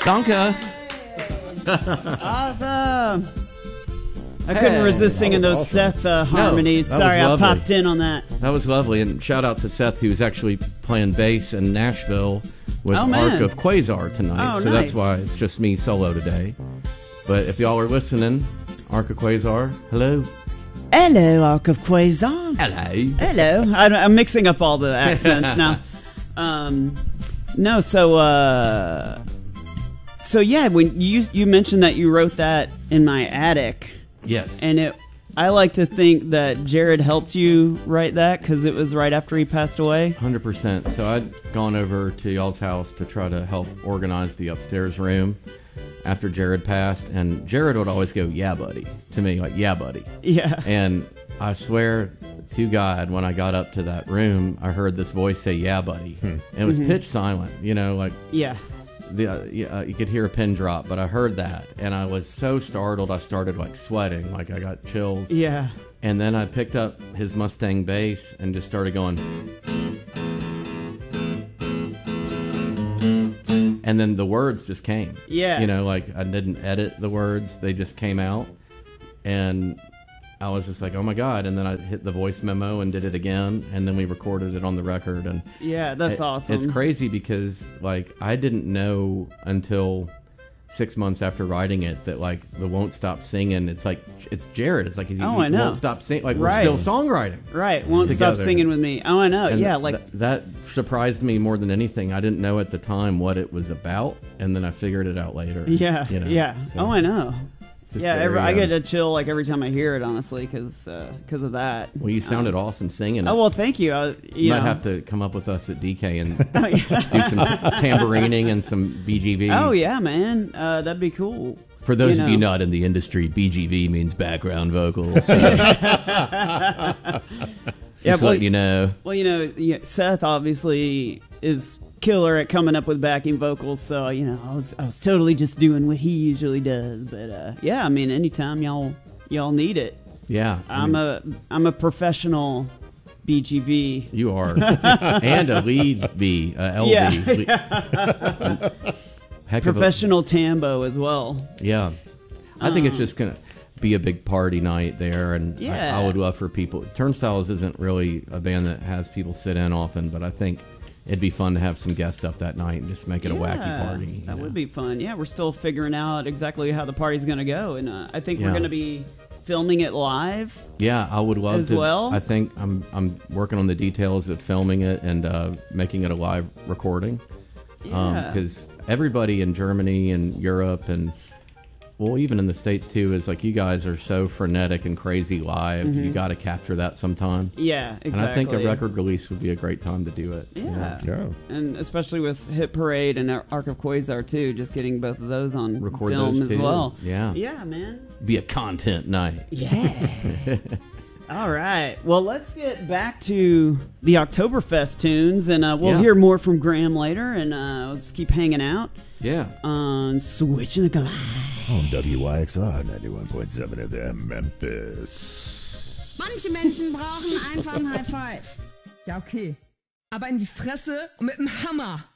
Danke. Awesome. I couldn't resist singing those awesome. Seth harmonies. No, Sorry, I lovely. popped in on that. That was lovely, and shout out to Seth, who's actually playing bass in Nashville with Oh, man. Ark of Quasar tonight. Oh, so nice. that's why it's just me solo today. But if y'all are listening, Ark of Quasar, hello. Hello, Ark of Quasar. Hello. Hello. I'm mixing up all the accents now. No, so yeah, when you mentioned that you wrote that in my attic, Yes. and I like to think that Jared helped you write that because it was right after he passed away. 100%. So I'd gone over to y'all's house to try to help organize the upstairs room after Jared passed, and Jared would always go, "Yeah, buddy," to me, like, "Yeah, buddy." Yeah. And I swear to God, when I got up to that room, I heard this voice say, "Yeah, buddy." And it was pitch silent, like Yeah. you could hear a pin drop, but I heard that, and I was so startled I started like sweating, like I got chills. Yeah. And then I picked up his Mustang bass and just started going, and then the words just came. Yeah. Like I didn't edit the words, they just came out, and I was just like, oh my God. And then I hit the voice memo and did it again, and then we recorded it on the record. And Yeah, that's awesome. It's crazy because like I didn't know until 6 months after writing it that like the Won't Stop Singing, it's like it's Jared. It's like he I know. won't stop singing. Like Right. we're still songwriting. Right. Won't together. stop singing with me. Oh, I know. And Yeah, like that surprised me more than anything. I didn't know at the time what it was about, and then I figured it out later. yeah, yeah. So Oh, I know. it's just Yeah, very, I get a chill like every time I hear it, honestly, because of that. Well, you sounded awesome singing it. Oh well, thank you. You might have to come up with us at DK and Oh yeah. do some tambourining and some BGV. Oh yeah, man. That'd be cool. For those of you know. not in the industry, BGV means background vocals. So Yeah, just well, let you know. Well, Seth obviously is killer at coming up with backing vocals, so I was totally just doing what he usually does. But yeah, I mean, anytime y'all need it, Yeah, I'm a professional BGV. You are, and a lead V, LV. Yeah. Heck of a, Professional tambo as well. yeah. I think it's just gonna be a big party night there, and Yeah. I would love for people. Turnstiles isn't really a band that has people sit in often, but I think it'd be fun to have some guest stuff that night and just make it a wacky party. That would be fun. Yeah, we're still figuring out exactly how the party's going to go, and I think we're Yeah. going to be filming it live. Yeah, I would love As to. well? I think I'm working on the details of filming it and making it a live recording. Yeah. Because everybody in Germany and Europe and well, even in the States too, is like you guys are so frenetic and crazy live. You got to capture that sometime. Yeah, exactly. And I think a record release would be a great time to do it. Yeah. Yeah. And especially with Hit Parade and Ark of Quasar too, just getting both of those on Record film those as too. well. Yeah. Yeah, man. Be a content night. Yeah. All right. Well, let's get back to the Oktoberfest tunes, and we'll Yeah. hear more from Graham later, and let's keep hanging out Yeah. on Switching the Glide. On WYXR 91.7 FM Memphis. Manche Menschen brauchen einfach ein High Five. Ja, okay. Aber in die Fresse und mit dem Hammer.